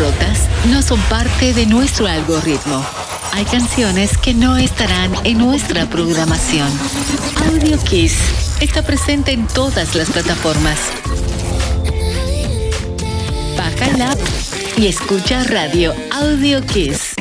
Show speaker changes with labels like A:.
A: rotas no son parte de nuestro algoritmo. Hay canciones que no estarán en nuestra programación. Audio Kiss está presente en todas las plataformas. Baja el app y escucha Radio Audio Kiss.